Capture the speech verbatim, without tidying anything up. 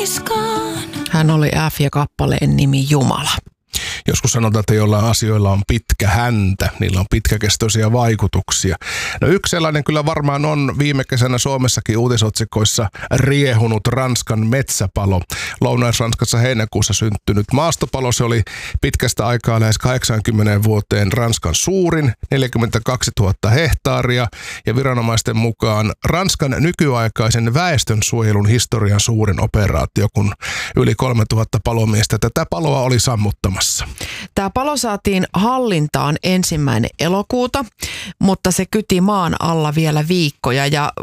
kuiskaan. Hän oli F ja kappaleen nimi Jumala. Joskus sanotaan, että jollain asioilla on pitkä häntä, niillä on pitkäkestoisia vaikutuksia. No yksi sellainen kyllä varmaan on viime kesänä Suomessakin uutisotsikoissa riehunut Ranskan metsäpalo. Lounais-Ranskassa heinäkuussa syntynyt maastopalo, se oli pitkästä aikaa lähes kahdeksankymmentä vuoteen Ranskan suurin, neljäkymmentäkaksituhatta hehtaaria, ja viranomaisten mukaan Ranskan nykyaikaisen väestönsuojelun historian suurin operaatio, kun yli kolmetuhatta palomiestä tätä paloa oli sammuttamassa. Tämä palo saatiin hallintaan ensimmäinen elokuuta, mutta se kyti maan alla vielä viikkoja ja